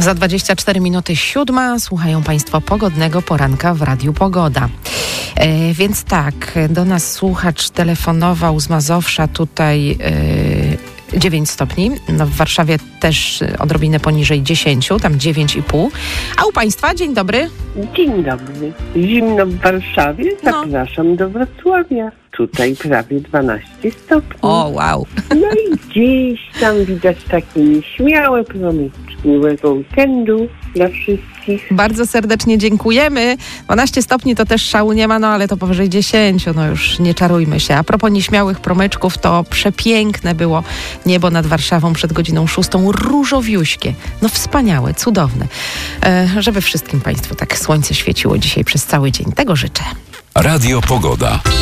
Za 24 minuty 7 słuchają Państwo pogodnego poranka w Radiu Pogoda. Więc tak, do nas słuchacz telefonował z Mazowsza tutaj 9 stopni. No w Warszawie też odrobinę poniżej 10, tam 9,5. A u Państwa? Dzień dobry. Dzień dobry. Zimno w Warszawie? Zapraszam do Wrocławia. Tutaj prawie 12 stopni. O, wow. No i gdzieś tam widać takie nieśmiałe promyczki miłego weekendu dla wszystkich. Bardzo serdecznie dziękujemy. 12 stopni to też szału nie ma, no ale to powyżej 10, no już nie czarujmy się. A propos nieśmiałych promyczków, to przepiękne było niebo nad Warszawą przed godziną 6, różowiuśkie. No wspaniałe, cudowne. Żeby wszystkim Państwu tak słońce świeciło dzisiaj przez cały dzień. Tego życzę. Radio Pogoda.